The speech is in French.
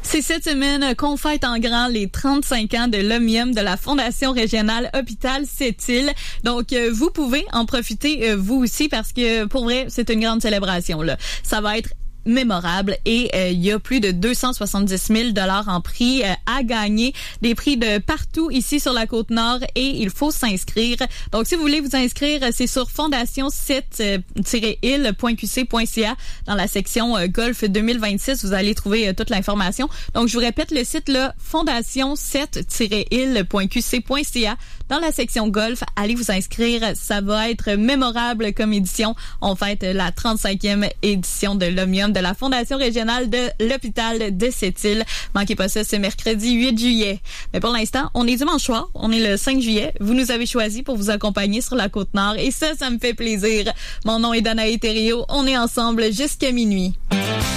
C'est cette semaine qu'on fête en grand les 35 ans de l'Omnium de la Fondation régionale Hôpital Sept-Îles. Donc, vous pouvez en profiter, vous aussi, parce que, pour vrai, c'est une grande célébration, là. Ça va être mémorable et il y a plus de 270 000 $ en prix à gagner, des prix de partout ici sur la Côte-Nord et il faut s'inscrire. Donc si vous voulez vous inscrire, c'est sur fondation7-île.qc.ca dans la section Golf 2026, vous allez trouver toute l'information. Donc je vous répète le site là, fondation7-île.qc.ca dans la section Golf, allez vous inscrire, ça va être mémorable comme édition. On fête la 35e édition de l'Omnium de la Fondation régionale de l'Hôpital de Sept-Îles. Manquez pas ça, c'est mercredi 8 juillet. Mais pour l'instant, on est dimanche soir, on est le 5 juillet. Vous nous avez choisi pour vous accompagner sur la Côte-Nord et ça me fait plaisir. Mon nom est Danae Thériault, on est ensemble jusqu'à minuit.